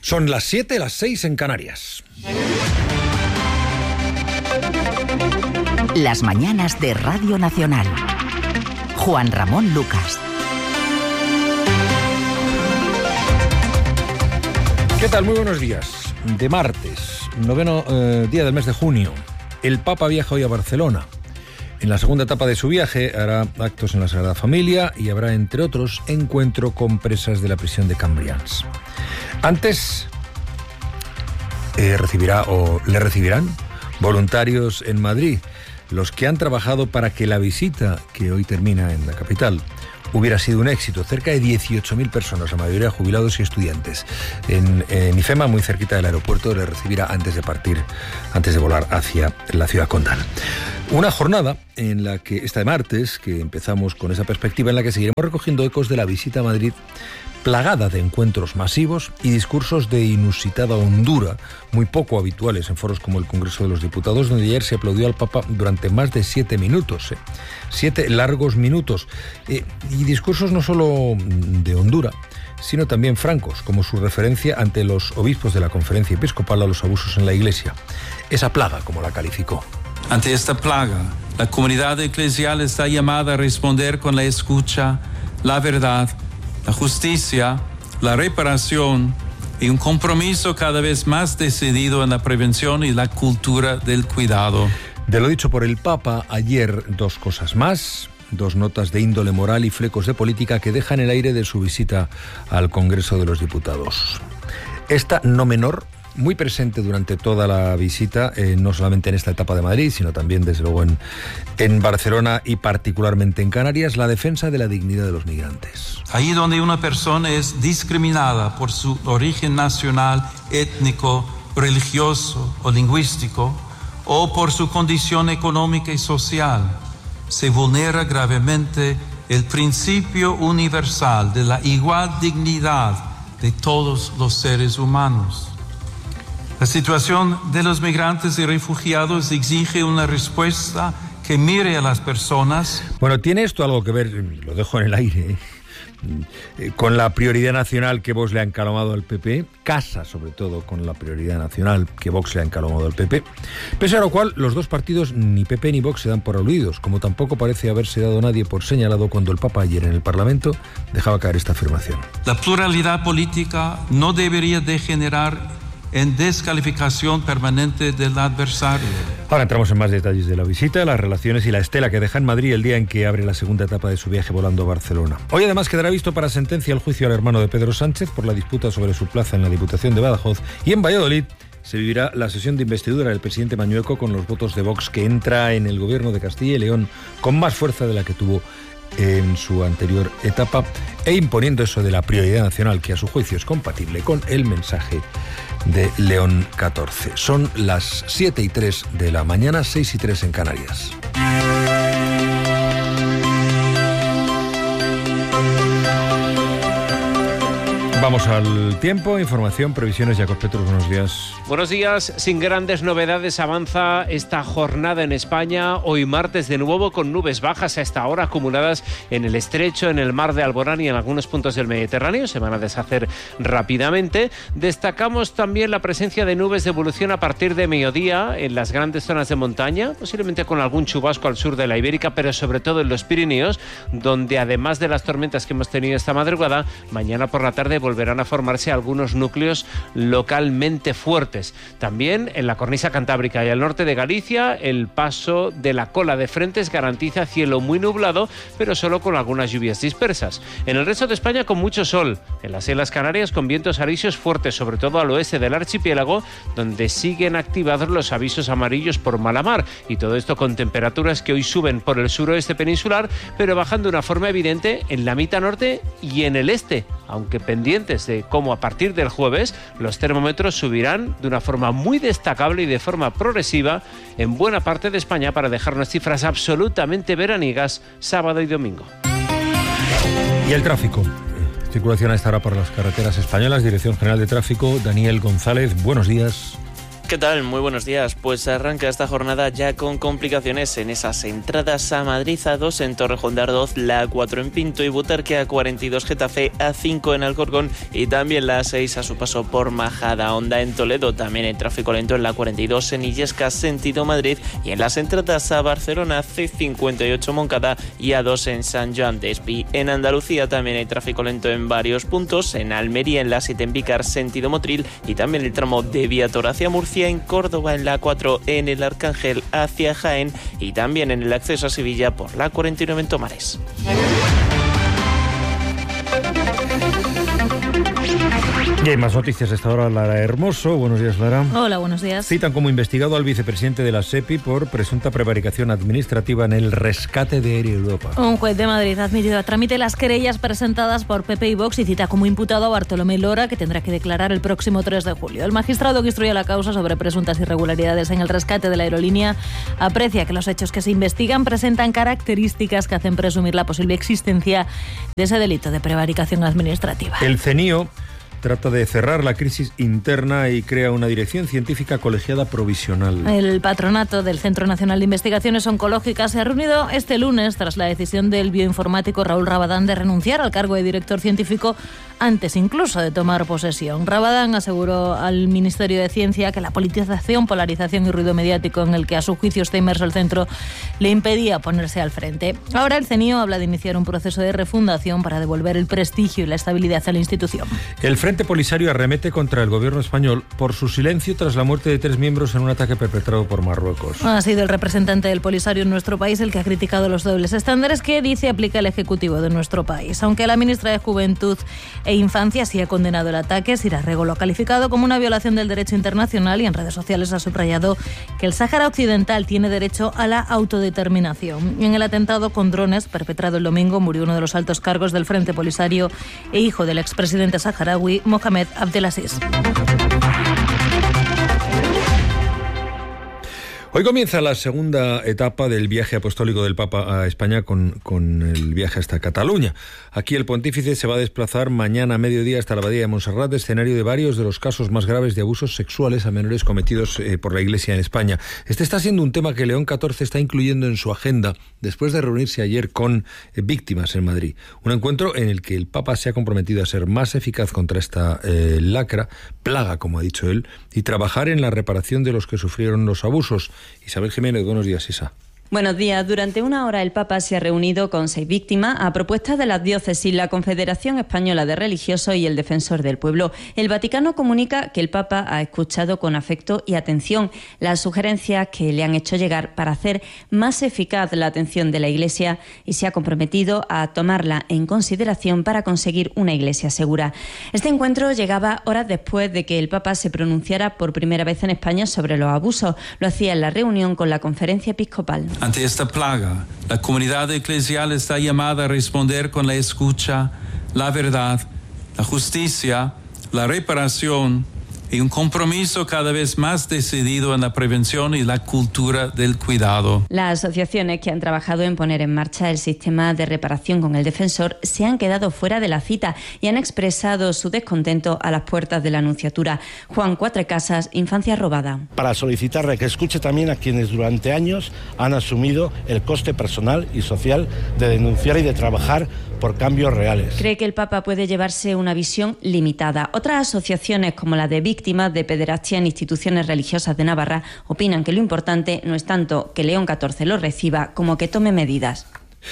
Son las 7, las 6 en Canarias. Las mañanas de Radio Nacional. Juan Ramón Lucas. ¿Qué tal? Muy buenos días. De martes, 9º día del mes de junio. El Papa viaja hoy a Barcelona. En la segunda etapa de su viaje hará actos en la Sagrada Familia y habrá, entre otros, encuentro con presas de la prisión de Cambrians. Antes le recibirán voluntarios en Madrid, los que han trabajado para que la visita, que hoy termina en la capital, hubiera sido un éxito. Cerca de 18.000 personas, la mayoría jubilados y estudiantes. En IFEMA, muy cerquita del aeropuerto, le recibirá antes de volar hacia la ciudad condal. Una jornada en la que, esta de martes, que empezamos con esa perspectiva, en la que seguiremos recogiendo ecos de la visita a Madrid, plagada de encuentros masivos y discursos de inusitada hondura, muy poco habituales en foros como el Congreso de los Diputados, donde ayer se aplaudió al Papa durante más de 7 minutos. 7 largos minutos. Y discursos no solo de hondura, sino también francos, como su referencia ante los obispos de la Conferencia Episcopal a los abusos en la Iglesia. Esa plaga, como la calificó. Ante esta plaga, la comunidad eclesial está llamada a responder con la escucha, la verdad, la justicia, la reparación y un compromiso cada vez más decidido en la prevención y la cultura del cuidado. De lo dicho por el Papa ayer, 2 cosas más, 2 notas de índole moral y flecos de política que dejan el aire de su visita al Congreso de los Diputados. Esta no menor, muy presente durante toda la visita, no solamente en esta etapa de Madrid, sino también, desde luego, en Barcelona y particularmente en Canarias, la defensa de la dignidad de los migrantes. Ahí donde una persona es discriminada por su origen nacional, étnico, religioso o lingüístico, o por su condición económica y social, se vulnera gravemente el principio universal de la igual dignidad de todos los seres humanos. La situación de los migrantes y refugiados exige una respuesta que mire a las personas. Bueno, ¿tiene esto algo que ver, lo dejo en el aire, con la prioridad nacional que Vox le ha encalomado al PP? Casa, sobre todo, con la prioridad nacional que Vox le ha encalomado al PP. Pese a lo cual, los dos partidos, ni PP ni Vox, se dan por aludidos, como tampoco parece haberse dado nadie por señalado cuando el Papa ayer en el Parlamento dejaba caer esta afirmación. La pluralidad política no debería degenerar en descalificación permanente del adversario. Ahora entramos en más detalles de la visita, las relaciones y la estela que deja en Madrid el día en que abre la segunda etapa de su viaje volando a Barcelona. Hoy además quedará visto para sentencia el juicio al hermano de Pedro Sánchez por la disputa sobre su plaza en la Diputación de Badajoz, y en Valladolid se vivirá la sesión de investidura del presidente Mañueco con los votos de Vox, que entra en el gobierno de Castilla y León con más fuerza de la que tuvo en su anterior etapa, e imponiendo eso de la prioridad nacional, que a su juicio es compatible con el mensaje de León XIV. Son las 7:03 de la mañana, 6:03 en Canarias. Vamos al tiempo, información, previsiones. Jacob Petrus, buenos días. Buenos días. Sin grandes novedades avanza esta jornada en España. Hoy martes de nuevo con nubes bajas a esta hora acumuladas en el estrecho, en el mar de Alborán y en algunos puntos del Mediterráneo. Se van a deshacer rápidamente. Destacamos también la presencia de nubes de evolución a partir de mediodía en las grandes zonas de montaña, posiblemente con algún chubasco al sur de la Ibérica, pero sobre todo en los Pirineos, donde además de las tormentas que hemos tenido esta madrugada, mañana por la tarde volverán a formarse algunos núcleos localmente fuertes. También en la cornisa cantábrica y al norte de Galicia, el paso de la cola de frentes garantiza cielo muy nublado, pero solo con algunas lluvias dispersas. En el resto de España, con mucho sol. En las Islas Canarias, con vientos alisios fuertes, sobre todo al oeste del archipiélago, donde siguen activados los avisos amarillos por mala mar. Y todo esto con temperaturas que hoy suben por el suroeste peninsular, pero bajando de una forma evidente en la mitad norte y en el este, aunque pendientes de cómo a partir del jueves los termómetros subirán de una forma muy destacable y de forma progresiva en buena parte de España para dejar unas cifras absolutamente veraniegas sábado y domingo. Y el tráfico. Circulación a esta hora por las carreteras españolas. Dirección General de Tráfico, Daniel González, buenos días. ¿Qué tal? Muy buenos días. Pues arranca esta jornada ya con complicaciones en esas entradas a Madrid, A2 en Torrejón de Ardoz, la A4 en Pinto y Butarque, A42 Getafe, A5 en Alcorcón y también la A6 a su paso por Majadahonda en Toledo. También hay tráfico lento en la 42 en Illescas, sentido Madrid, y en las entradas a Barcelona, C58 Moncada y A2 en San Joan de Espí. En Andalucía también hay tráfico lento en varios puntos, en Almería, en la 7 en Vícar, sentido Motril, y también el tramo de Viator hacia Murcia, en Córdoba en la 4 en el Arcángel hacia Jaén y también en el acceso a Sevilla por la 49 en Tomares. Y hay más noticias a esta hora. Lara Hermoso. Buenos días, Lara. Hola, buenos días. Citan como investigado al vicepresidente de la SEPI por presunta prevaricación administrativa en el rescate de Air Europa. Un juez de Madrid ha admitido a trámite las querellas presentadas por PP y Vox y cita como imputado a Bartolomé Lora, que tendrá que declarar el próximo 3 de julio. El magistrado que instruye la causa sobre presuntas irregularidades en el rescate de la aerolínea aprecia que los hechos que se investigan presentan características que hacen presumir la posible existencia de ese delito de prevaricación administrativa. El CENIO trata de cerrar la crisis interna y crea una dirección científica colegiada provisional. El patronato del Centro Nacional de Investigaciones Oncológicas se ha reunido este lunes tras la decisión del bioinformático Raúl Rabadán de renunciar al cargo de director científico antes incluso de tomar posesión. Rabadán aseguró al Ministerio de Ciencia que la politización, polarización y ruido mediático en el que a su juicio está inmerso el centro le impedía ponerse al frente. Ahora el CENIO habla de iniciar un proceso de refundación para devolver el prestigio y la estabilidad a la institución. El Frente Polisario arremete contra el gobierno español por su silencio tras la muerte de 3 miembros en un ataque perpetrado por Marruecos. Ha sido el representante del Polisario en nuestro país el que ha criticado los dobles estándares que dice aplica el Ejecutivo de nuestro país. Aunque la ministra de Juventud e Infancia sí ha condenado el ataque, Sira Rego lo ha calificado como una violación del derecho internacional y en redes sociales ha subrayado que el Sáhara Occidental tiene derecho a la autodeterminación. En el atentado con drones perpetrado el domingo murió uno de los altos cargos del Frente Polisario e hijo del expresidente saharaui Mohamed Abdelaziz. Hoy comienza la segunda etapa del viaje apostólico del Papa a España con el viaje hasta Cataluña. Aquí el pontífice se va a desplazar mañana a mediodía hasta la Abadía de Montserrat, escenario de varios de los casos más graves de abusos sexuales a menores cometidos por la Iglesia en España. Este está siendo un tema que León XIV está incluyendo en su agenda después de reunirse ayer con víctimas en Madrid. Un encuentro en el que el Papa se ha comprometido a ser más eficaz contra esta plaga, como ha dicho él, y trabajar en la reparación de los que sufrieron los abusos. Isabel Jiménez, buenos días, Isa. Buenos días. Durante una hora el Papa se ha reunido con 6 víctimas a propuesta de las diócesis, la Confederación Española de Religiosos y el Defensor del Pueblo. El Vaticano comunica que el Papa ha escuchado con afecto y atención las sugerencias que le han hecho llegar para hacer más eficaz la atención de la Iglesia y se ha comprometido a tomarla en consideración para conseguir una Iglesia segura. Este encuentro llegaba horas después de que el Papa se pronunciara por primera vez en España sobre los abusos. Lo hacía en la reunión con la Conferencia Episcopal. Ante esta plaga, la comunidad eclesial está llamada a responder con la escucha, la verdad, la justicia, la reparación y un compromiso cada vez más decidido en la prevención y la cultura del cuidado. Las asociaciones que han trabajado en poner en marcha el sistema de reparación con el defensor se han quedado fuera de la cita y han expresado su descontento a las puertas de la Nunciatura. Juan Cuatrecasas, Infancia Robada. Para solicitarle que escuche también a quienes durante años han asumido el coste personal y social de denunciar y de trabajar por cambios reales. Cree que el Papa puede llevarse una visión limitada. Otras asociaciones, como la de víctimas de pederastia en instituciones religiosas de Navarra, opinan que lo importante no es tanto que León XIV lo reciba como que tome medidas.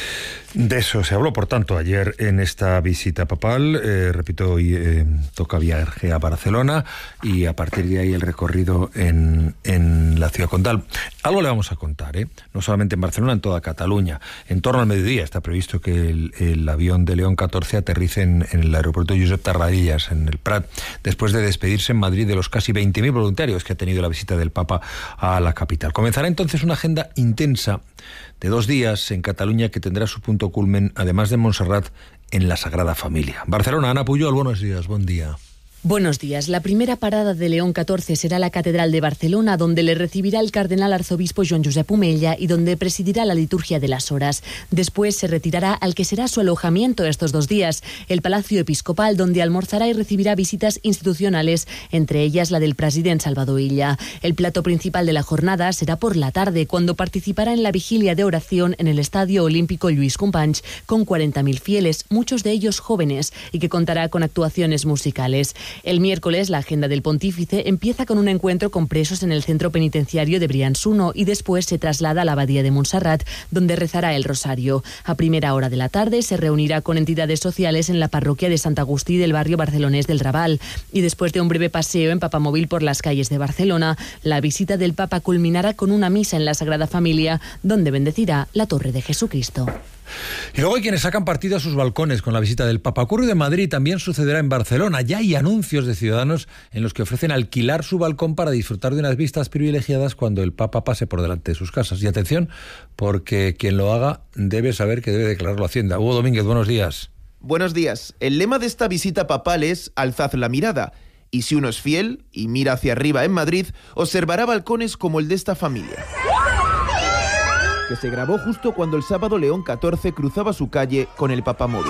De eso se habló, por tanto, ayer en esta visita papal. Repito, hoy toca viaje a Barcelona y a partir de ahí el recorrido en la ciudad condal. Algo le vamos a contar, no solamente en Barcelona, en toda Cataluña. En torno al mediodía está previsto que el avión de León XIV aterrice en el aeropuerto Josep Tarradellas, en el Prat, después de despedirse en Madrid de los casi 20.000 voluntarios que ha tenido la visita del Papa a la capital. Comenzará entonces una agenda intensa de 2 días en Cataluña que tendrá su punto culmen, además de Montserrat, en la Sagrada Familia. Barcelona, Ana Puyol, buenos días, buen día. Buenos días. La primera parada de León XIV será la Catedral de Barcelona, donde le recibirá el cardenal arzobispo Joan Josep Omella y donde presidirá la liturgia de las horas. Después se retirará al que será su alojamiento estos 2 días, el Palacio Episcopal, donde almorzará y recibirá visitas institucionales, entre ellas la del presidente Salvador Illa. El plato principal de la jornada será por la tarde, cuando participará en la vigilia de oración en el Estadio Olímpico Lluís Companys, con 40.000 fieles, muchos de ellos jóvenes, y que contará con actuaciones musicales. El miércoles, la agenda del pontífice empieza con un encuentro con presos en el centro penitenciario de Brians 1 y después se traslada a la abadía de Montserrat, donde rezará el rosario. A primera hora de la tarde se reunirá con entidades sociales en la parroquia de Sant Agustí del barrio barcelonés del Raval. Y después de un breve paseo en papamóvil por las calles de Barcelona, la visita del Papa culminará con una misa en la Sagrada Familia, donde bendecirá la Torre de Jesucristo. Y luego hay quienes sacan partido a sus balcones con la visita del Papa. Ocurrido en Madrid, también sucederá en Barcelona. Ya hay anuncios de ciudadanos en los que ofrecen alquilar su balcón para disfrutar de unas vistas privilegiadas cuando el Papa pase por delante de sus casas. Y atención, porque quien lo haga debe saber que debe declararlo a Hacienda. Hugo Domínguez, buenos días. Buenos días. El lema de esta visita papal es «Alzad la mirada». Y si uno es fiel y mira hacia arriba en Madrid, observará balcones como el de esta familia, que se grabó justo cuando el sábado León XIV cruzaba su calle con el papamóvil.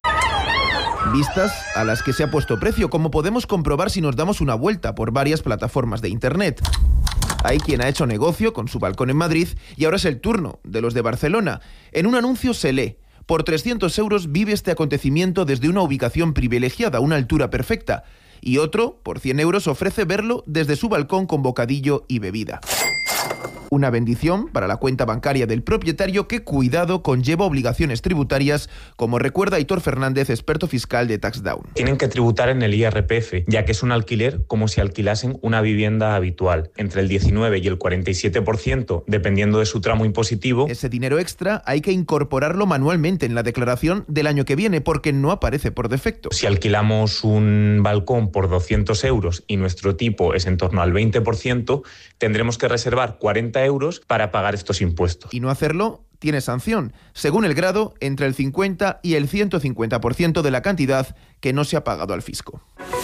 Vistas a las que se ha puesto precio, como podemos comprobar si nos damos una vuelta por varias plataformas de internet. Hay quien ha hecho negocio con su balcón en Madrid y ahora es el turno de los de Barcelona. En un anuncio se lee: por 300 euros vive este acontecimiento desde una ubicación privilegiada, una altura perfecta. Y otro, por 100 euros, ofrece verlo desde su balcón con bocadillo y bebida. Una bendición para la cuenta bancaria del propietario que, cuidado, conlleva obligaciones tributarias, como recuerda Aitor Fernández, experto fiscal de TaxDown. Tienen que tributar en el IRPF, ya que es un alquiler como si alquilasen una vivienda habitual, entre el 19 y el 47%, dependiendo de su tramo impositivo. Ese dinero extra hay que incorporarlo manualmente en la declaración del año que viene, porque no aparece por defecto. Si alquilamos un balcón por 200 euros y nuestro tipo es en torno al 20%, tendremos que reservar 40 euros para pagar estos impuestos. Y no hacerlo tiene sanción, según el grado, entre el 50 y el 150% de la cantidad que no se ha pagado al fisco.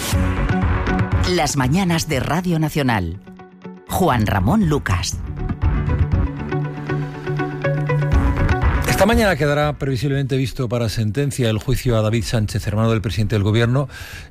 Las mañanas de Radio Nacional. Juan Ramón Lucas. Esta mañana quedará previsiblemente visto para sentencia el juicio a David Sánchez, hermano del presidente del Gobierno,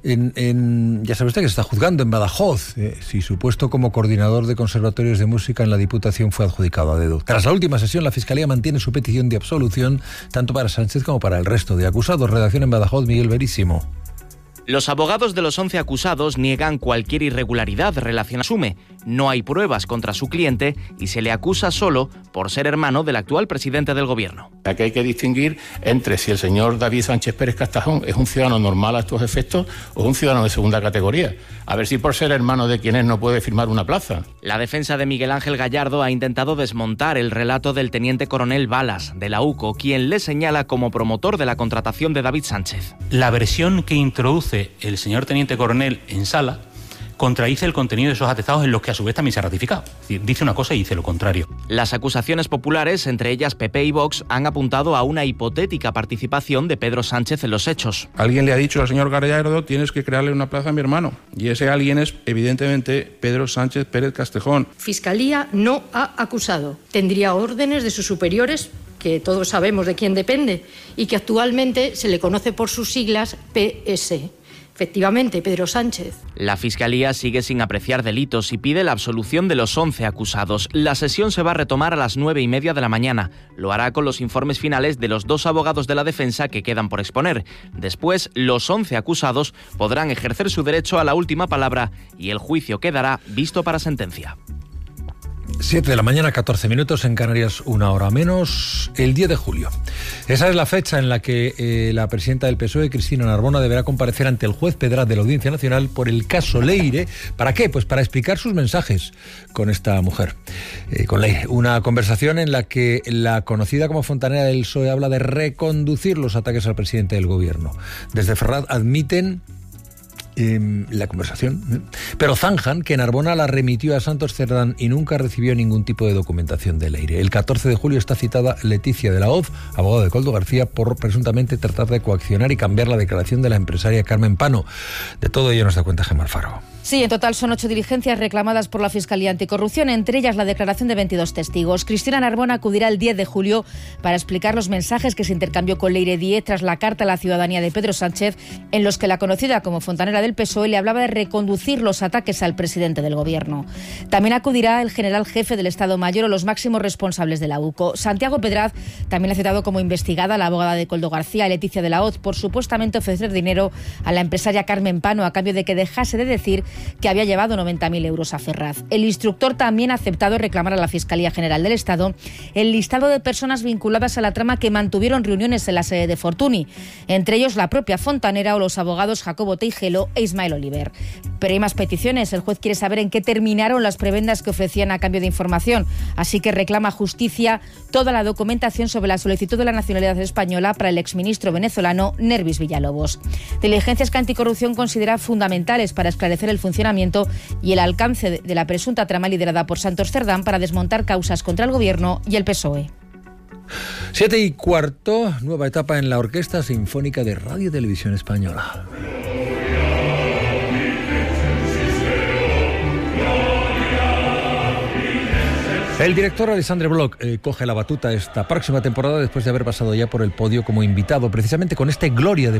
ya sabe usted que se está juzgando en Badajoz, si su puesto como coordinador de conservatorios de música en la Diputación fue adjudicado a dedo. Tras la última sesión, la Fiscalía mantiene su petición de absolución tanto para Sánchez como para el resto de acusados. Redacción en Badajoz, Miguel Verísimo. Los abogados de los 11 acusados niegan cualquier irregularidad relacionada. Asume, no hay pruebas contra su cliente y se le acusa solo por ser hermano del actual presidente del Gobierno. Aquí hay que distinguir entre si el señor David Sánchez Pérez Castajón es un ciudadano normal a estos efectos o un ciudadano de segunda categoría. A ver si por ser hermano de quien es no puede firmar una plaza. La defensa de Miguel Ángel Gallardo ha intentado desmontar el relato del teniente coronel Balas, de la UCO, quien le señala como promotor de la contratación de David Sánchez. La versión que introduce el señor teniente coronel en sala contradice el contenido de esos atestados en los que a su vez también se ha ratificado. Es decir, dice una cosa y dice lo contrario. Las acusaciones populares, entre ellas PP y Vox, han apuntado a una hipotética participación de Pedro Sánchez en los hechos. Alguien le ha dicho al señor Gallardo: tienes que crearle una plaza a mi hermano. Y ese alguien es, evidentemente, Pedro Sánchez Pérez Castejón. Fiscalía no ha acusado. Tendría órdenes de sus superiores, que todos sabemos de quién depende, y que actualmente se le conoce por sus siglas PS. Efectivamente, Pedro Sánchez. La Fiscalía sigue sin apreciar delitos y pide la absolución de los 11 acusados. La sesión se va a retomar a las 9:30 de la mañana. Lo hará con los informes finales de los 2 abogados de la defensa que quedan por exponer. Después, los 11 acusados podrán ejercer su derecho a la última palabra y el juicio quedará visto para sentencia. 7 de la mañana, 14 minutos, en Canarias, 1 hora menos, el 10 de julio. Esa es la fecha en la que la presidenta del PSOE, Cristina Narbona, deberá comparecer ante el juez Pedraz de la Audiencia Nacional por el caso Leire. ¿Para qué? Pues para explicar sus mensajes con esta mujer, con Leire. Una conversación en la que la conocida como fontanera del PSOE habla de reconducir los ataques al presidente del Gobierno. Desde Ferraz admiten la conversación, Pero zanjan que Narbona la remitió a Santos Cerdán y nunca recibió ningún tipo de documentación de Leire. El 14 de julio está citada Leticia de la Hoz, abogada de Koldo García, por presuntamente tratar de coaccionar y cambiar la declaración de la empresaria Carmen Pano. De todo ello nos da cuenta Gemma Alfaro. Sí, en total son 8 diligencias reclamadas por la Fiscalía Anticorrupción, entre ellas la declaración de 22 testigos. Cristina Narbona acudirá el 10 de julio para explicar los mensajes que se intercambió con Leire Díez tras la carta a la ciudadanía de Pedro Sánchez, en los que la conocida como fontanera del PSOE le hablaba de reconducir los ataques al presidente del Gobierno. También acudirá el general jefe del Estado Mayor o los máximos responsables de la UCO. Santiago Pedraz también ha citado como investigada a la abogada de Koldo García, Leticia de la Hoz, por supuestamente ofrecer dinero a la empresaria Carmen Pano a cambio de que dejase de decir que había llevado 90.000 euros a Ferraz. El instructor también ha aceptado reclamar a la Fiscalía General del Estado el listado de personas vinculadas a la trama que mantuvieron reuniones en la sede de Fortuny, entre ellos la propia fontanera o los abogados Jacobo Teijelo e Ismael Oliver. Pero hay más peticiones. El juez quiere saber en qué terminaron las prebendas que ofrecían a cambio de información, así que reclama justicia toda la documentación sobre la solicitud de la nacionalidad española para el exministro venezolano Nervis Villalobos. Diligencias que Anticorrupción considera fundamentales para esclarecer el funcionamiento y el alcance de la presunta trama liderada por Santos Cerdán para desmontar causas contra el Gobierno y el PSOE. 7:15, nueva etapa en la Orquesta Sinfónica de Radio y Televisión Española. El director Alexandre Bloch coge la batuta esta próxima temporada después de haber pasado ya por el podio como invitado, precisamente con este Gloria de